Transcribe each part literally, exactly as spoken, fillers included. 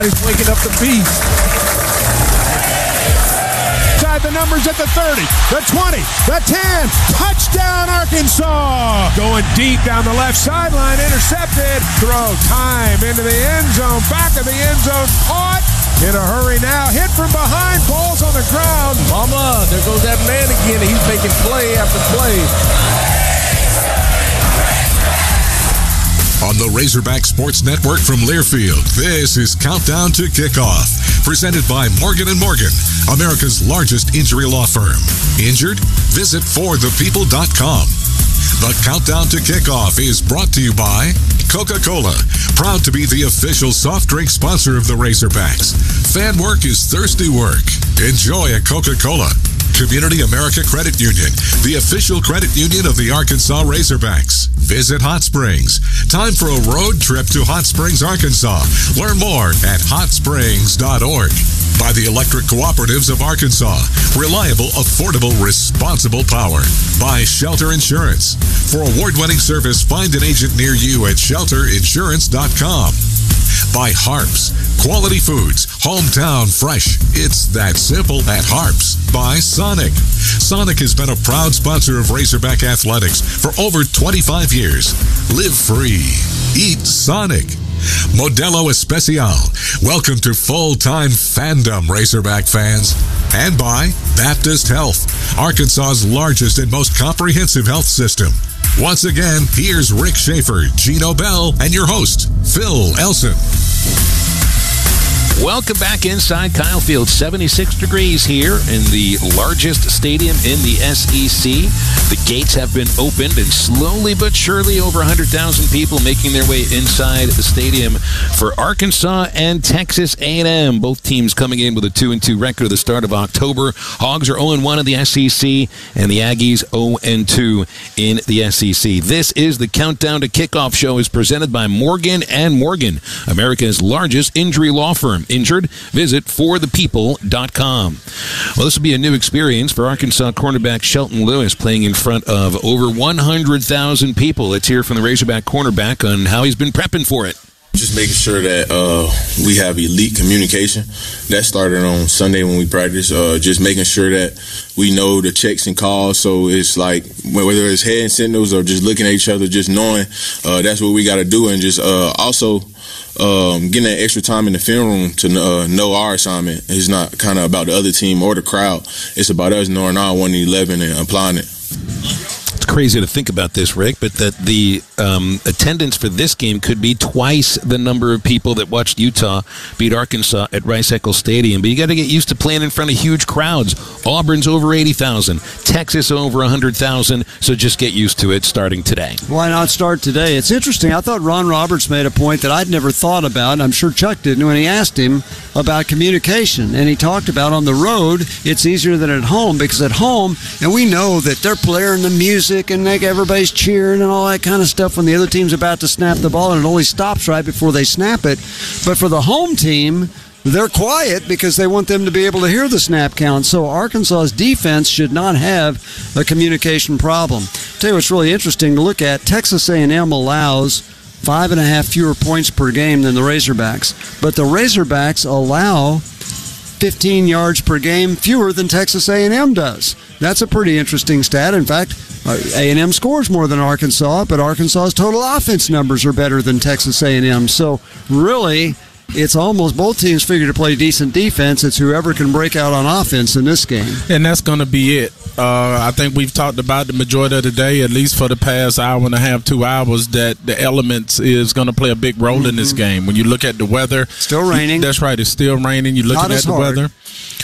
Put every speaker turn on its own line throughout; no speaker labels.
He's waking up the beast. Inside the numbers at the thirty, the twenty, the ten. Touchdown, Arkansas. Going deep down the left sideline, intercepted. Throw time into the end zone, back of the end zone, caught. In a hurry now, hit from behind, ball's on the ground.
Mama, there goes that man again. He's making play after play.
On the Razorback Sports Network from Learfield, this is Countdown to Kickoff, presented by Morgan and Morgan, America's largest injury law firm. Injured? Visit for the people dot com. The Countdown to Kickoff is brought to you by Coca-Cola, proud to be the official soft drink sponsor of the Razorbacks. Fan work is thirsty work. Enjoy a Coca-Cola. Community America Credit Union, the official credit union of the Arkansas Razorbacks. Visit Hot Springs. Time for a road trip to Hot Springs, Arkansas. Learn more at hot springs dot org. By the Electric Cooperatives of Arkansas. Reliable, affordable, responsible power. By Shelter Insurance. For award-winning service, find an agent near you at shelter insurance dot com. By Harps. Quality foods. Hometown fresh. It's that simple at Harps. By Sonic. Sonic has been a proud sponsor of Razorback Athletics for over twenty-five years. Live free. Eat Sonic. Modelo Especial. Welcome to full-time fandom, Razorback fans. And by Baptist Health, Arkansas's largest and most comprehensive health system. Once again, here's Rick Schaefer, Gino Bell, and your host, Phil Elson.
Welcome back inside Kyle Field. seventy-six degrees here in the largest stadium in the S E C. The gates have been opened, and slowly but surely over one hundred thousand people making their way inside the stadium for Arkansas and Texas A and M. Both teams coming in with a two and two record at the start of October. Hogs are oh and one in the S E C, and the Aggies oh and two in the S E C. This is the Countdown to Kickoff show is presented by Morgan and Morgan, America's largest injury law firm. Injured? Visit for the people dot com. Well, this will be a new experience for Arkansas cornerback Shelton Lewis, playing in front of over one hundred thousand people. Let's hear from the Razorback cornerback on how he's been prepping for it.
Just making sure that uh, we have elite communication. That started on Sunday when we practiced. Uh, just making sure that we know the checks and calls. So it's like whether it's head signals or just looking at each other, just knowing uh, that's what we got to do. And just uh, also um, getting that extra time in the film room to uh, know our assignment. It's not kind of about the other team or the crowd. It's about us knowing our one eleven and applying it.
It's crazy to think about this, Rick, but that the um, attendance for this game could be twice the number of people that watched Utah beat Arkansas at Rice-Eccles Stadium. But you got to get used to playing in front of huge crowds. Auburn's over eighty thousand, Texas over one hundred thousand, so just get used to it starting today.
Why not start today? It's interesting. I thought Ron Roberts made a point that I'd never thought about, and I'm sure Chuck didn't, when he asked him about communication. And he talked about on the road, it's easier than at home, because at home, and we know that they're blaring the music and like everybody's cheering and all that kind of stuff when the other team's about to snap the ball, and it only stops right before they snap it. But for the home team, they're quiet because they want them to be able to hear the snap count. So Arkansas's defense should not have a communication problem. I'll tell you what's really interesting to look at. Texas A and M allows five and a half fewer points per game than the Razorbacks, but the Razorbacks allow fifteen yards per game fewer than Texas A and M does. That's a pretty interesting stat. In fact, A and M scores more than Arkansas, but Arkansas's total offense numbers are better than Texas A and M. So really, it's almost both teams figure to play decent defense. It's whoever can break out on offense in this game.
And that's going to be it. Uh, I think we've talked about the majority of the day, at least for the past hour and a half, two hours, that the elements is going to play a big role mm-hmm. in this game. When you look at the weather.
Still raining.
That's right. It's still raining. You're looking at the
hard.
weather.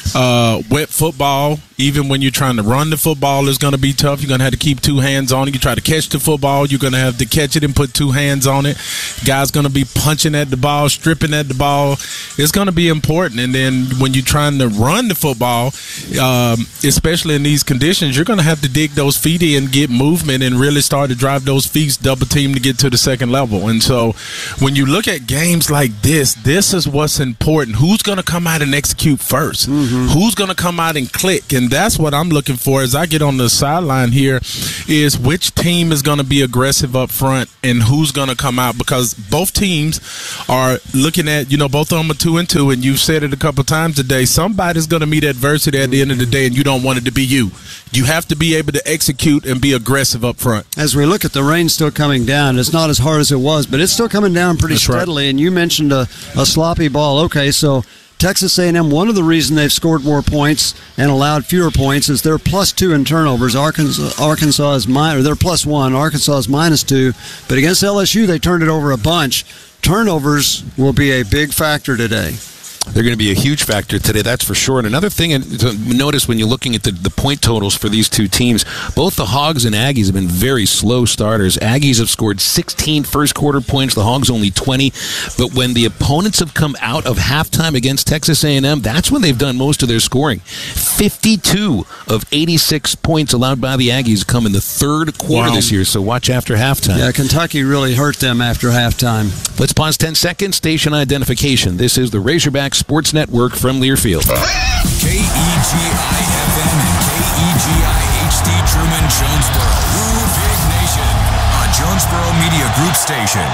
Uh, wet football, even when you're trying to run the football, is going to be tough. You're going to have to keep two hands on it. You try to catch the football, you're going to have to catch it and put two hands on it. Guys going to be punching at the ball, stripping at the ball. It's going to be important. And then when you're trying to run the football, um, especially in these conditions, conditions, you're going to have to dig those feet in, get movement, and really start to drive those feet double team to get to the second level. And so when you look at games like this, this is what's important. Who's going to come out and execute first? Mm-hmm. Who's going to come out and click? And that's what I'm looking for as I get on the sideline here, is which team is going to be aggressive up front and who's going to come out, because both teams are looking at, you know, both of them are two and two, and you've said it a couple times today, somebody's going to meet adversity at the end of the day, and you don't want it to be you. You have to be able to execute and be aggressive up front.
As we look at the rain still coming down, it's not as hard as it was, but it's still coming down pretty That's steadily. Right. And you mentioned a, a sloppy ball. Okay, so Texas A and M, one of the reasons they've scored more points and allowed fewer points is they're plus two in turnovers. Arkansas, Arkansas is minus, or they're plus one. Arkansas is minus two. But against L S U, they turned it over a bunch. Turnovers will be a big factor today.
They're going to be a huge factor today, that's for sure. And another thing to notice when you're looking at the, the point totals for these two teams, both the Hogs and Aggies have been very slow starters. Aggies have scored sixteen first-quarter points, the Hogs only twenty. But when the opponents have come out of halftime against Texas A and M, that's when they've done most of their scoring. fifty-two of eighty-six points allowed by the Aggies come in the third quarter wow. this year, so watch after halftime.
Yeah, Kentucky really hurt them after halftime.
Let's pause ten seconds. Station identification. This is the Razorback Sports Network from Learfield.
K E G I F M and K E G I H D Truman Jonesboro. Woo Big Nation. A Jonesboro Media Group station.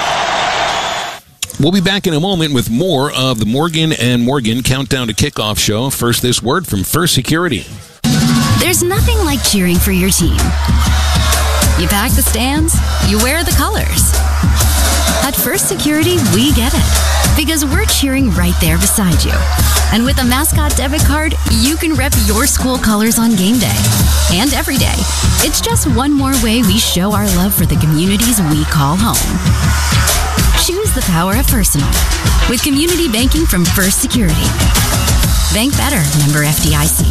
We'll be back in a moment with more of the Morgan and Morgan Countdown to Kickoff show. First, this word from First Security.
There's nothing like cheering for your team. You pack the stands, you wear the colors. At First Security, we get it, because we're cheering right there beside you. And with a Mascot debit card, you can rep your school colors on game day and every day. It's just one more way we show our love for the communities we call home. Choose the power of personal with community banking from First Security. Bank better, member F D I C.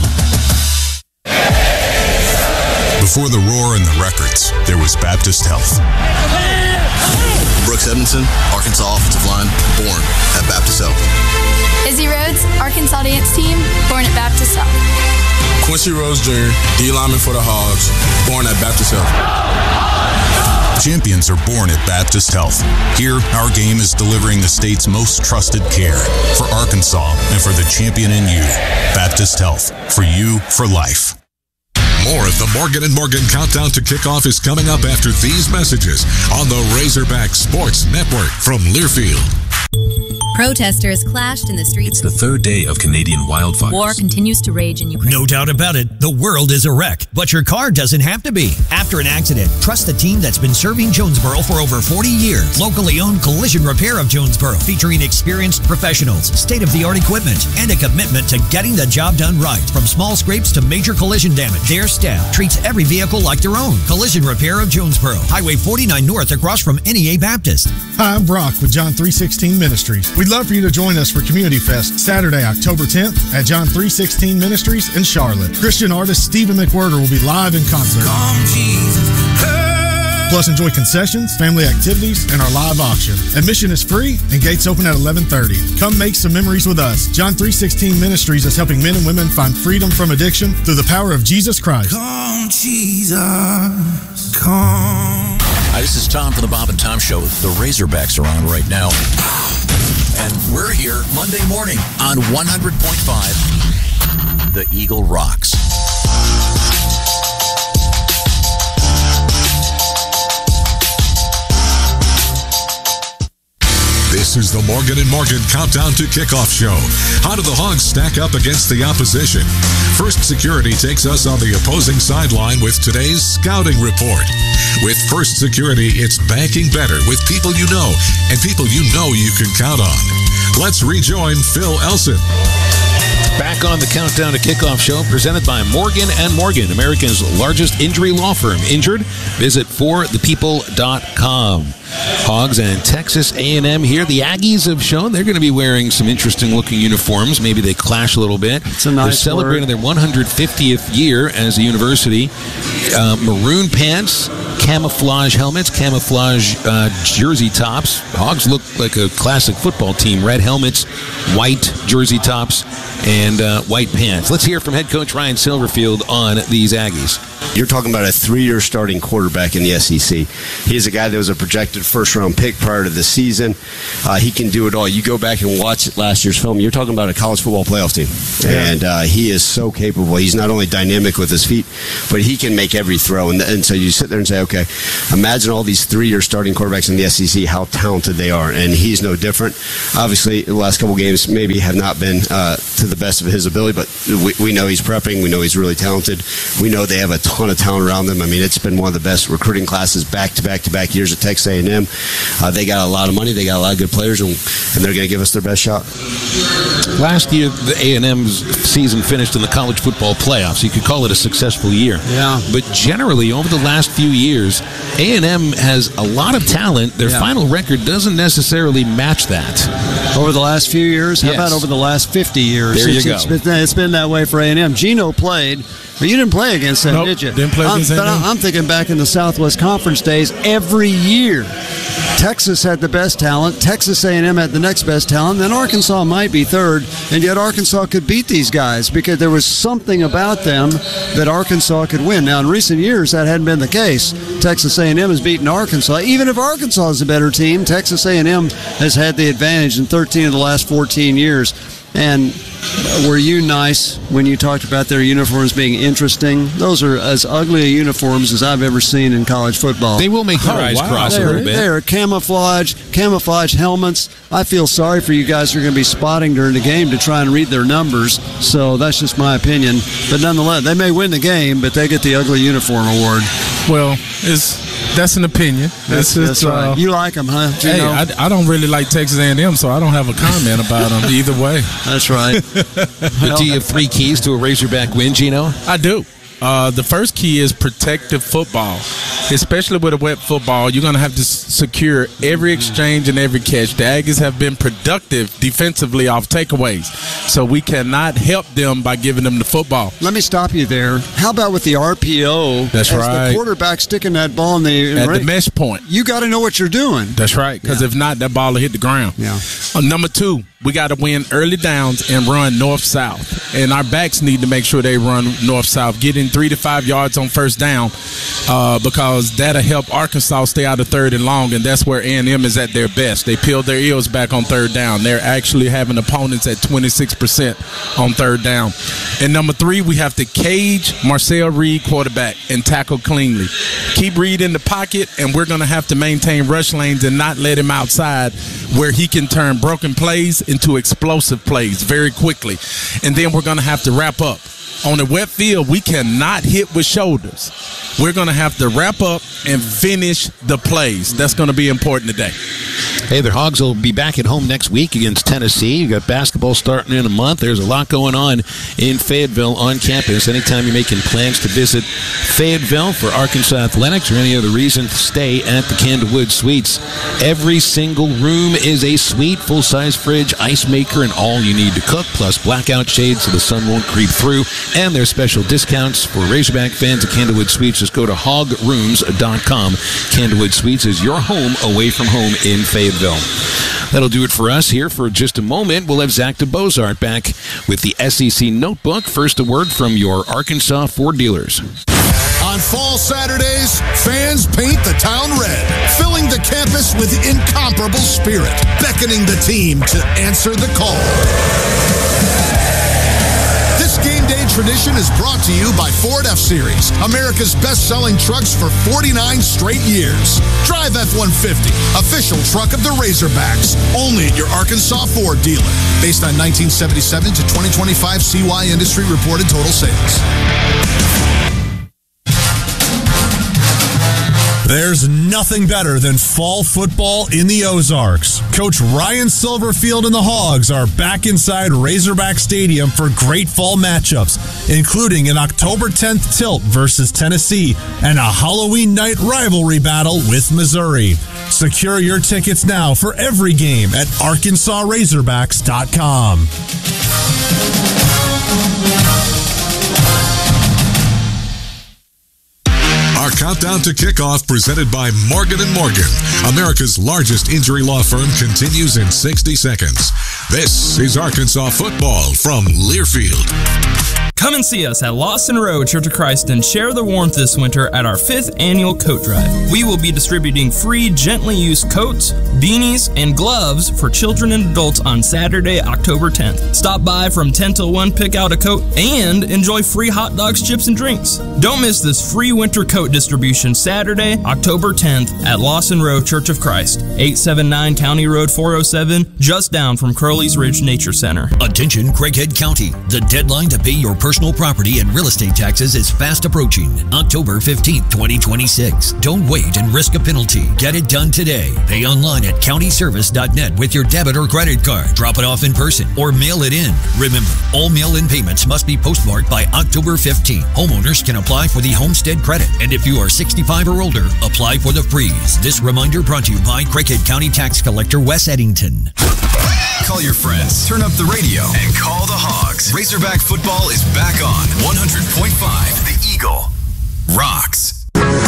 Before the roar and the records, there was Baptist Health.
Brooks Edmondson, Arkansas offensive line, born at Baptist Health.
Izzy Rhodes, Arkansas dance team, born at Baptist Health.
Quincy Rose Junior, D lineman for the Hogs, born at Baptist Health.
Champions are born at Baptist Health. Here, our game is delivering the state's most trusted care for Arkansas and for the champion in you. Baptist Health, for you, for life.
More of the Morgan and Morgan Countdown to Kickoff is coming up after these messages on the Razorback Sports Network from Learfield.
Protesters clashed in the streets.
It's the third day of Canadian wildfires.
War continues to rage in Ukraine.
No doubt about it, the world is a wreck, but your car doesn't have to be. After an accident, trust the team that's been serving Jonesboro for over forty years. Locally owned Collision Repair of Jonesboro, featuring experienced professionals, state-of-the-art equipment, and a commitment to getting the job done right. From small scrapes to major collision damage, their staff treats every vehicle like their own. Collision Repair of Jonesboro, Highway forty-nine North, across from N E A Baptist.
Hi, I'm Brock with John three sixteen Ministries. We'd love for you to join us for Community Fest Saturday, October tenth at John three sixteen Ministries in Charlotte. Christian artist Stephen McWhirter will be live in concert. Plus, enjoy concessions, family activities, and our live auction. Admission is free and gates open at eleven thirty. Come make some memories with us. John three sixteen Ministries is helping men and women find freedom from addiction through the power of Jesus Christ.
Come, Jesus, come.
Hi, this is Tom from the Bob and Tom Show. The Razorbacks are on right now. And we're here Monday morning on one hundred point five, The Eagle Rocks.
This is the Morgan and Morgan Countdown to Kickoff show. How do the Hogs stack up against the opposition? First Security takes us on the opposing sideline with today's scouting report. With First Security, it's banking better with people you know and people you know you can count on. Let's rejoin Phil Elson.
Back on the Countdown to Kickoff show, presented by Morgan and Morgan, America's largest injury law firm. Injured? Visit for the people dot com. Hogs and Texas A and M here. The Aggies have shown they're going to be wearing some interesting-looking uniforms. Maybe they clash a little bit.
It's a nice
They're celebrating
word.
their one hundred fiftieth year as a university. Uh, maroon pants, camouflage helmets, camouflage uh, jersey tops. Hogs look like a classic football team. Red helmets, white jersey tops, and and uh, white pants. Let's hear from head coach Ryan Silverfield on these Aggies.
You're talking about a three-year starting quarterback in the S E C. He's a guy that was a projected first-round pick prior to the season. Uh, he can do it all. You go back and watch last year's film, you're talking about a college football playoff team. Yeah. And uh, he is so capable. He's not only dynamic with his feet, but he can make every throw. And, and so you sit there and say, okay, imagine all these three-year starting quarterbacks in the S E C, how talented they are. And he's no different. Obviously, the last couple games maybe have not been uh, to the best of his ability, but we, we know he's prepping. We know he's really talented. We know they have a ton of talent around them. I mean, it's been one of the best recruiting classes back-to-back-to-back years at Texas A and M. Uh, they got a lot of money. They got a lot of good players, and, and they're going to give us their best shot.
Last year, the A and M's season finished in the college football playoffs. You could call it a successful year.
Yeah.
But generally, over the last few years, A and M has a lot of talent. Their
Yeah.
final record doesn't necessarily match that.
Over the last few years? How
Yes.
about over the last fifty years?
There you
it's,
go.
It's been, it's been that way for A and M. Gino played, but you didn't play against them,
Nope,
did you?
didn't play
I'm,
against
But
A and M.
I'm thinking back in the Southwest Conference days, every year, Texas had the best talent, Texas A and M had the next best talent, then Arkansas might be third, and yet Arkansas could beat these guys because there was something about them that Arkansas could win. Now, in recent years, that hadn't been the case. Texas A and M has beaten Arkansas. Even if Arkansas is a better team, Texas A and M has had the advantage in thirteen of the last fourteen years. And were you nice when you talked about their uniforms being interesting? Those are as ugly a uniforms as I've ever seen in college football.
They will make your
Oh,
eyes
wow.
cross
they
a
are,
little bit.
They are camouflage, camouflage helmets. I feel sorry for you guys who are going to be spotting during the game to try and read their numbers. So that's just my opinion. But nonetheless, they may win the game, but they get the ugly uniform award.
Well, it's that's an opinion.
That's,
It's-
that's
it's,
right.
uh,
You like them, huh?
Hey,
Gino?
I, I don't really like Texas A and M, so I don't have a comment about them either way.
That's right.
But do you have three keys to a Razorback win, Gino?
I do. Uh, the first key is protective football. Especially with a wet football, you're going to have to s- secure every exchange and every catch. The Aggies have been productive defensively off takeaways, so we cannot help them by giving them the football.
Let me stop you there. How about with the R P O?
That's
as
right.
the quarterback sticking that ball in the
At
right,
the mesh point.
You got to know what you're doing.
That's right, because
Yeah.
if not, that ball will hit the ground.
Yeah.
Uh, number two, we got to win early downs and run north-south. And our backs need to make sure they run north-south, getting three to five yards on first down uh, because that'll help Arkansas stay out of third and long, and that's where A and M is at their best. They peeled their ears back on third down. They're actually having opponents at twenty-six percent on third down. And number three, we have to cage Marcel Reed, quarterback, and tackle cleanly. Keep Reed in the pocket, and we're going to have to maintain rush lanes and not let him outside where he can turn broken plays into explosive plays very quickly. And then we're going to have to wrap up. On a wet field, we cannot hit with shoulders. We're going to have to wrap up and finish the plays. That's going to be important today.
Hey, the Hogs will be back at home next week against Tennessee. You've got basketball starting in a month. There's a lot going on in Fayetteville on campus. Anytime you're making plans to visit Fayetteville for Arkansas Athletics or any other reason, stay at the Candlewood Suites. Every single room is a suite, full-size fridge, ice maker, and all you need to cook, plus blackout shades so the sun won't creep through. And there's special discounts for Razorback fans at Candlewood Suites. Just go to hog rooms dot com. Candlewood Suites is your home away from home in Fayetteville. That'll do it for us here for just a moment. We'll have Zach DeBozart back with the S E C Notebook. First, a word from your Arkansas Ford dealers.
On fall Saturdays, fans paint the town red, filling the campus with incomparable spirit, beckoning the team to answer the call. This game day tradition is brought to you by Ford F-Series, America's best-selling trucks for forty-nine straight years. Drive F one fifty, official truck of the Razorbacks, only at your Arkansas Ford dealer. Based on nineteen seventy-seven to twenty twenty-five C Y industry reported total sales.
There's nothing better than fall football in the Ozarks. Coach Ryan Silverfield and the Hogs are back inside Razorback Stadium for great fall matchups, including an October tenth tilt versus Tennessee and a Halloween night rivalry battle with Missouri. Secure your tickets now for every game at arkansas razorbacks dot com.
Our countdown to kickoff, presented by Morgan and Morgan, America's largest injury law firm, continues in sixty seconds. This is Arkansas football from Learfield.
Come and see us at Lawson Road Church of Christ and share the warmth this winter at our fifth annual coat drive. We will be distributing free, gently used coats, beanies, and gloves for children and adults on Saturday, October tenth. Stop by from ten till one, pick out a coat, and enjoy free hot dogs, chips, and drinks. Don't miss this free winter coat distribution Saturday, October tenth at Lawson Road Church of Christ, eight seventy-nine County Road four oh seven, just down from Curly's Ridge Nature Center.
Attention, Craighead County. The deadline to pay your personal property and real estate taxes is fast approaching. October fifteenth, twenty twenty-six. Don't wait and risk a penalty. Get it done today. Pay online at county service dot net with your debit or credit card. Drop it off in person or mail it in. Remember, all mail-in payments must be postmarked by October fifteenth. Homeowners can apply for the homestead credit, and if you are sixty-five or older, apply for the freeze. This reminder brought to you by Craighead County Tax Collector Wes Eddington.
Call your friends, turn up the radio, and call the Hogs. Razorback football is back on one hundred point five. The Eagle rocks.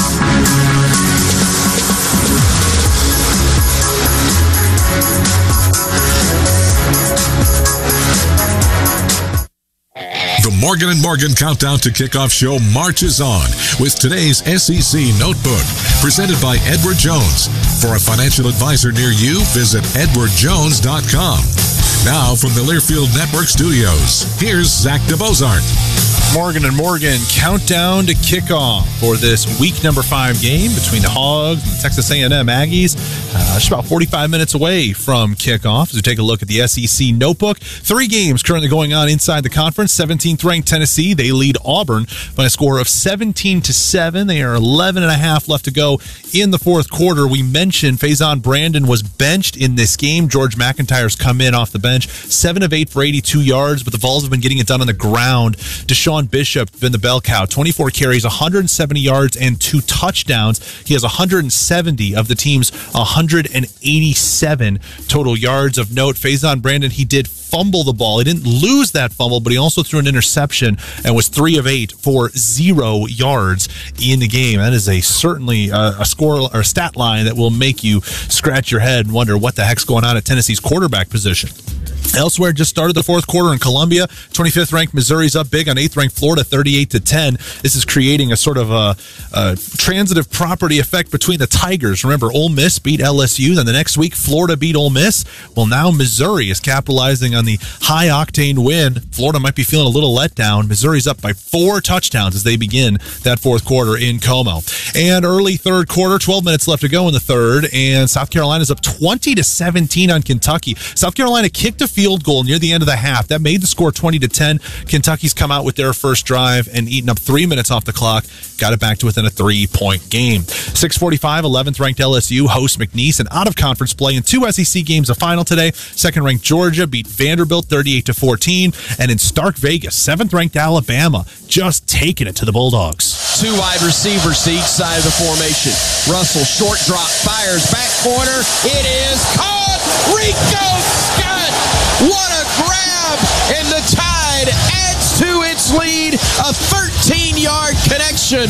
The Morgan and Morgan Countdown to Kickoff show marches on with today's S E C Notebook, presented by Edward Jones. For a financial advisor near you, visit edward jones dot com. Now from the Learfield Network studios, here's Zach DeBozart.
Morgan and Morgan countdown to kickoff for this week number five game between the Hogs and the Texas A and M Aggies. Uh, just about forty-five minutes away from kickoff as we take a look at the S E C Notebook. Three games currently going on inside the conference. seventeenth ranked Tennessee, they lead Auburn by a score of seventeen to seven. They are eleven and a half left to go in the fourth quarter. We mentioned Faison Brandon was benched in this game. George McIntyre's come in off the bench, seven of eight for eighty-two yards, but the Vols have been getting it done on the ground. Deshaun Bishop been the bell cow, twenty-four carries, one hundred seventy yards, and two touchdowns. He has one hundred seventy of the team's one hundred eighty-seven total yards. Of note, Faison Brandon, he did fumble the ball. He didn't lose that fumble, but he also threw an interception and was three of eight for zero yards in the game. That is a certainly a, a score or a stat line that will make you scratch your head and wonder what the heck's going on at Tennessee's quarterback position. Elsewhere, just started the fourth quarter in Columbia. twenty-fifth ranked Missouri's up big on eighth ranked Florida, thirty-eight to ten. This is creating a sort of a, a transitive property effect between the Tigers. Remember, Ole Miss beat L S U. Then the next week, Florida beat Ole Miss. Well, now Missouri is capitalizing on the high octane win. Florida might be feeling a little let down. Missouri's up by four touchdowns as they begin that fourth quarter in Como. And early third quarter, twelve minutes left to go in the third, and South Carolina's up twenty to seventeen on Kentucky. South Carolina kicked a field goal near the end of the half. That made the score twenty to ten. Kentucky's come out with their first drive and eaten up three minutes off the clock. Got it back to within a three-point game. six forty-five, eleventh ranked L S U hosts McNeese, and out-of-conference play in two S E C games, a final today. second ranked Georgia beat Vanderbilt thirty-eight to fourteen. And in Stark Vegas, seventh ranked Alabama just taking it to the Bulldogs.
Two wide receivers to each side of the formation. Russell, short drop, fires, back corner. It is caught. Rico Scott. What a grab. And the Tide adds to its lead. A thirteen-yard connection.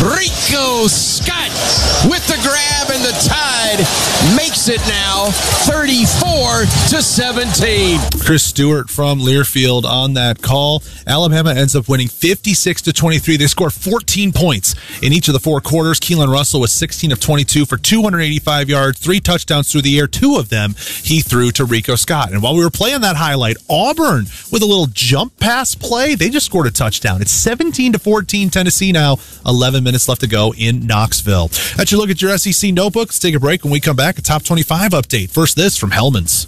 Rico Scott with the grab, and the Tide makes it now thirty-four to seventeen.
Chris Stewart from Learfield on that call. Alabama ends up winning fifty-six to twenty-three. They score fourteen points in each of the four quarters. Keelan Russell was sixteen of twenty-two for two hundred eighty-five yards, three touchdowns through the air. Two of them he threw to Rico Scott. And while we were playing that highlight, Auburn with a little jump pass play, they just scored a touchdown. It's seventeen to fourteen Tennessee now. eleven minutes left to go in Knoxville. That's your look at your S E C Notebook. Let's take a break. When we come back, a top twenty-five update. First, this from Hellman's.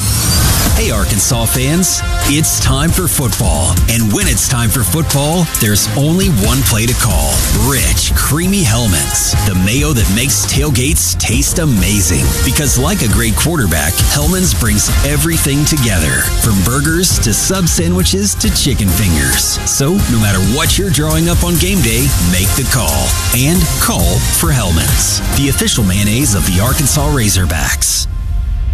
Hey, Arkansas fans, it's time for football. And when it's time for football, there's only one play to call. Rich, creamy Hellman's. The mayo that makes tailgates taste amazing. Because like a great quarterback, Hellman's brings everything together. From burgers to sub sandwiches to chicken fingers. So no matter what you're drawing up on game day, make the call. And call for Hellman's, the official mayonnaise of the Arkansas Razorbacks.